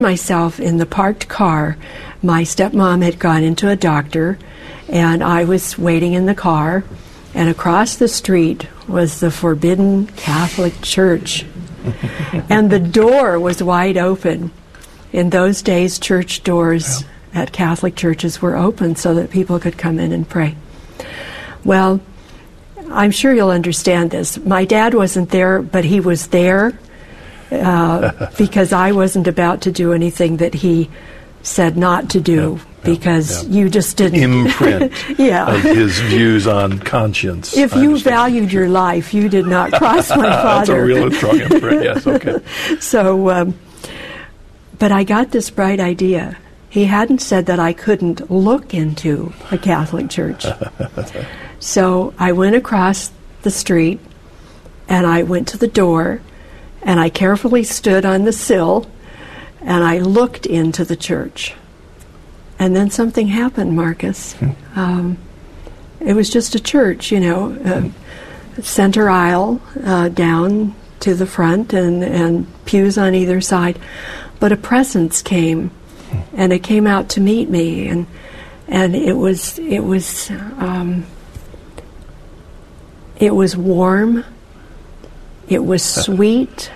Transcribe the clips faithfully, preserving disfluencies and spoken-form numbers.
myself in the parked car. My stepmom had gone into a doctor, and I was waiting in the car, and across the street was the Forbidden Catholic Church. And the door was wide open. In those days, church doors yeah. at Catholic churches were open so that people could come in and pray. Well, I'm sure you'll understand this. My dad wasn't there, but he was there uh, because I wasn't about to do anything that he said not to do, yeah, because yeah. you just didn't... Imprint yeah. of his views on conscience. If you valued your life, you did not cross my father. That's a real strong imprint, yes, okay. So, um, but I got this bright idea. He hadn't said that I couldn't look into a Catholic church. So I went across the street, and I went to the door, and I carefully stood on the sill, and I looked into the church. And then something happened, Marcus. Hmm. Um, it was just a church, you know, uh, center aisle uh, down to the front, and, and pews on either side. But a presence came, hmm. and it came out to meet me, and and it was it was um, it was warm. It was sweet.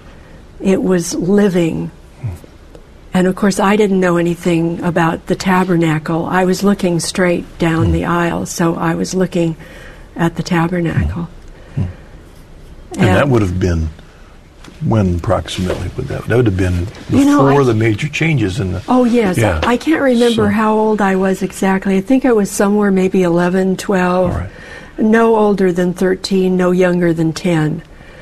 It was living. And of course, I didn't know anything about the tabernacle. I was looking straight down mm. the aisle, so I was looking at the tabernacle. Mm. Mm. And, and that would have been when approximately would that? That would have been before you know, I, the major changes in the... Oh, yes. Yeah. I, I can't remember so. how old I was exactly. I think I was somewhere maybe eleven, twelve. All right. No older than thirteen, no younger than ten.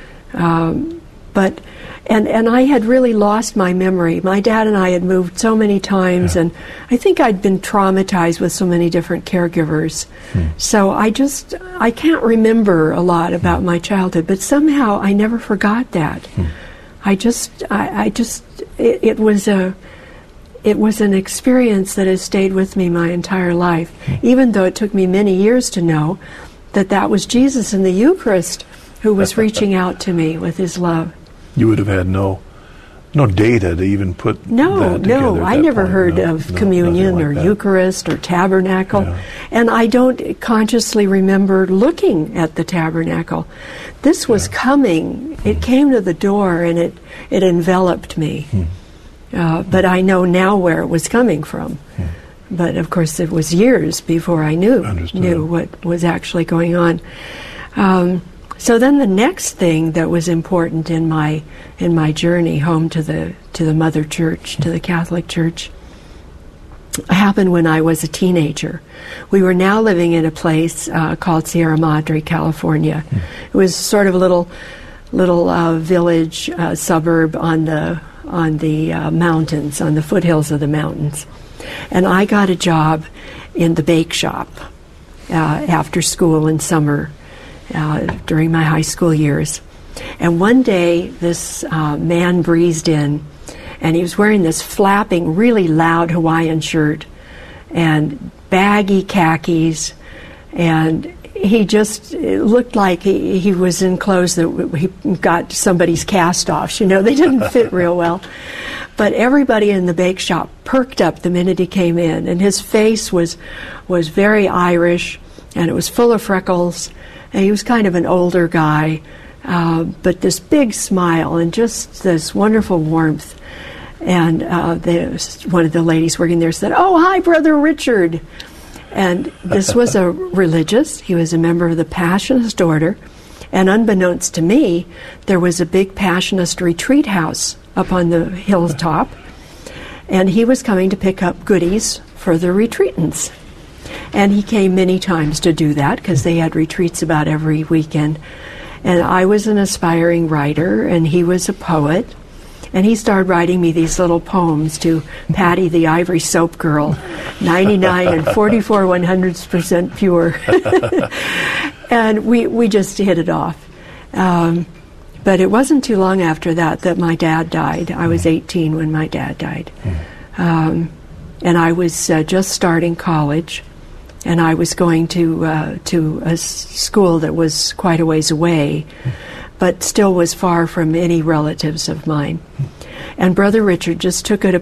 Um, but... And and I had really lost my memory. My dad and I had moved so many times, yeah. and I think I'd been traumatized with so many different caregivers. Hmm. So I just, I can't remember a lot about hmm. my childhood, but somehow I never forgot that. Hmm. I just, I, I just, it, it was a, it was an experience that has stayed with me my entire life, hmm. even though it took me many years to know that that was Jesus in the Eucharist who was reaching out to me with his love. You would have had no no data to even put no, that together. No, I never point. heard no, of no, communion or like Eucharist or tabernacle. Yeah. And I don't consciously remember looking at the tabernacle. This was yeah. coming. It came to the door, and it, it enveloped me. Hmm. Uh, but I know now where it was coming from. Hmm. But, of course, it was years before I knew, knew what was actually going on. Um, So then the next thing that was important in my in my journey home to the to the Mother Church, to the Catholic Church, happened when I was a teenager. We were now living in a place uh, called Sierra Madre, California. Mm. It was sort of a little little uh, village uh, suburb on the on the uh, mountains, on the foothills of the mountains. And I got a job in the bake shop uh, after school in summer. Uh, during my high school years. And one day this uh, man breezed in, and he was wearing this flapping, really loud Hawaiian shirt and baggy khakis, and he just it looked like he, he was in clothes that he got somebody's cast-offs. You know, they didn't fit real well. But everybody in the bake shop perked up the minute he came in, and his face was was very Irish, and it was full of freckles. And he was kind of an older guy, uh, but this big smile and just this wonderful warmth. And uh, the, one of the ladies working there said, "Oh, hi, Brother Richard." And this was a religious. He was a member of the Passionist order. And unbeknownst to me, there was a big Passionist retreat house up on the hilltop. And he was coming to pick up goodies for the retreatants. And he came many times to do that because they had retreats about every weekend. And I was an aspiring writer, and he was a poet. And he started writing me these little poems to Patty the Ivory Soap Girl, ninety-nine and forty-four one hundredths percent pure. And we, we just hit it off. Um, but it wasn't too long after that that my dad died. I was eighteen when my dad died. Um, and I was uh, just starting college. And I was going to uh, to a s- school that was quite a ways away, but still was far from any relatives of mine. And Brother Richard just took it